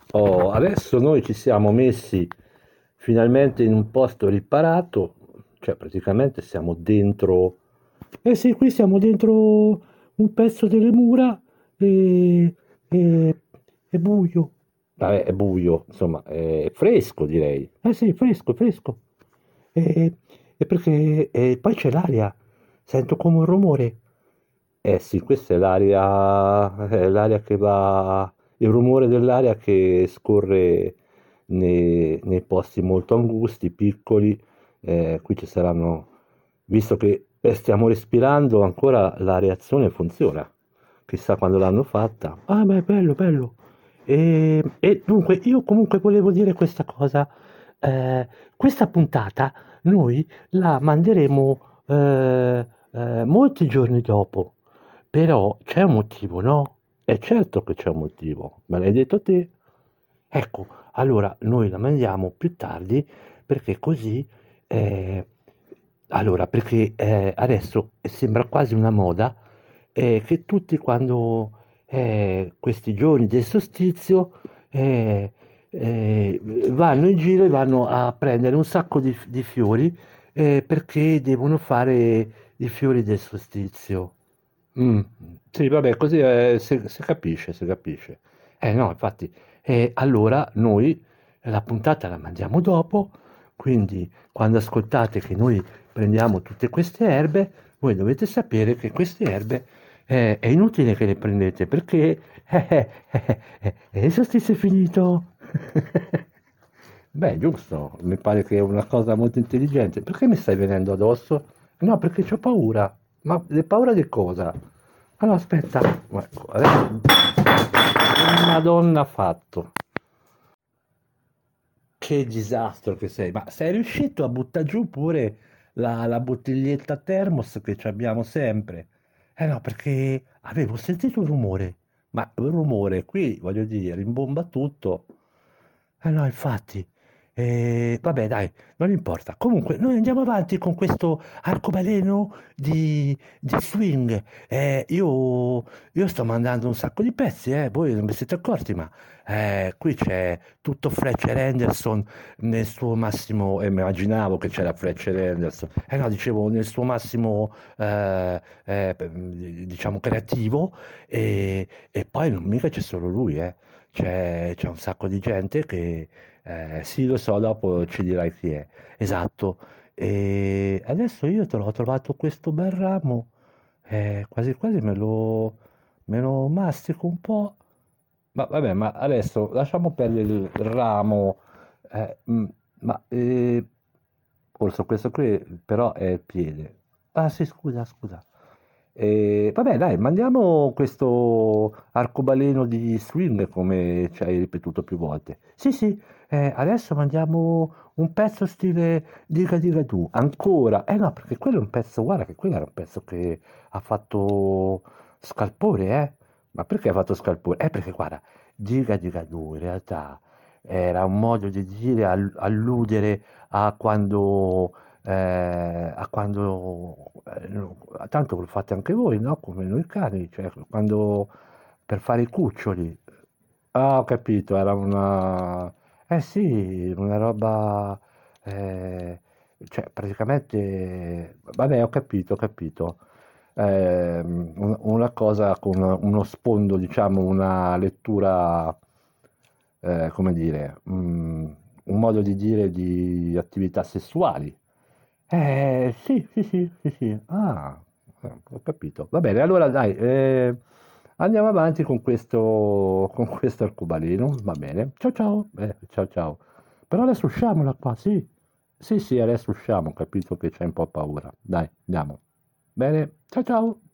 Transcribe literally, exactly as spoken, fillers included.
Oh, adesso noi ci siamo messi finalmente in un posto riparato, cioè praticamente siamo dentro. Eh sì, qui siamo dentro un pezzo delle mura e, e- è buio. Vabbè, è buio, insomma, è fresco direi. Eh sì, fresco, fresco. E, e perché e poi c'è l'aria, sento come un rumore. Eh sì, questa è l'aria, è l'aria che va, il rumore dell'aria che scorre nei, nei posti molto angusti, piccoli. Eh, qui ci saranno, visto che eh, stiamo respirando, ancora la reazione funziona. Chissà quando l'hanno fatta. Ah, ma è bello, bello. E, e dunque, io comunque volevo dire questa cosa. Eh, questa puntata noi la manderemo eh, eh, molti giorni dopo. Però c'è un motivo, no? È certo che c'è un motivo, me l'hai detto te. Ecco, allora noi la mandiamo più tardi perché così, eh, allora, perché eh, adesso sembra quasi una moda eh, che tutti quando eh, questi giorni del solstizio eh, eh, vanno in giro e vanno a prendere un sacco di, di fiori eh, perché devono fare i fiori del solstizio. Mm, sì, vabbè, così eh, si, si capisce, si capisce. Eh no, infatti, eh, allora noi la puntata la mandiamo dopo, quindi quando ascoltate che noi prendiamo tutte queste erbe, voi dovete sapere che queste erbe eh, è inutile che le prendete perché eh, eh, eh, eh, eh, il solstizio è finito. Beh, giusto, mi pare che è una cosa molto intelligente. Perché mi stai venendo addosso? No, perché ho paura. Ma hai paura di cosa? Allora, aspetta. Ecco, adesso... Madonna fatto. Che disastro che sei. Ma sei riuscito a buttare giù pure la, la bottiglietta thermos che ci abbiamo sempre? Eh no, perché avevo sentito un rumore. Ma un rumore qui, voglio dire, rimbomba tutto. Eh no, infatti. Eh, vabbè, dai, non importa. Comunque, noi andiamo avanti con questo arcobaleno di, di swing. Eh, io, io sto mandando un sacco di pezzi, eh, voi non vi siete accorti, ma eh, qui c'è tutto Fletcher Henderson nel suo massimo, e immaginavo che c'era Fletcher Henderson, eh no, dicevo, nel suo massimo, eh, eh, diciamo, creativo, e, e poi non mica c'è solo lui, eh. C'è, c'è un sacco di gente che, eh, sì, lo so, dopo ci dirai chi è. Esatto. E adesso io te l'ho trovato questo bel ramo, eh, quasi quasi me lo, me lo mastico un po'. Ma vabbè, ma adesso lasciamo perdere il ramo. eh, mm, ma eh, forse questo qui però è il piede. Ah sì, scusa, scusa. Eh, vabbè, dai, mandiamo questo arcobaleno di swing come ci hai ripetuto più volte. Sì, sì, eh, adesso mandiamo un pezzo stile Diga Diga Tu. Ancora. Eh no, perché quello è un pezzo, guarda che quello era un pezzo che ha fatto scalpore, eh. Ma perché ha fatto scalpore? Eh, perché guarda, Diga Diga Tu in realtà era un modo di dire, all- alludere a quando eh, a quando, eh, no, tanto lo fate anche voi, no? Come noi cani, cioè quando per fare i cuccioli. Ah, ho capito, era una, eh sì, una roba, eh, cioè praticamente, vabbè, ho capito, ho capito. Ehm, un- una cosa con uno sfondo, diciamo, una lettura, eh, come dire, mm, un modo di dire di attività sessuali. Eh, sì, sì, sì, sì, sì. Ah, eh, ho capito. Va bene, allora dai, eh, andiamo avanti con questo, con questo arcobaleno, va bene. Ciao ciao, eh, ciao ciao. Però adesso usciamola qua, sì. Sì, sì, adesso usciamo, ho capito che c'è un po' paura. Dai, andiamo. Bene, ciao ciao.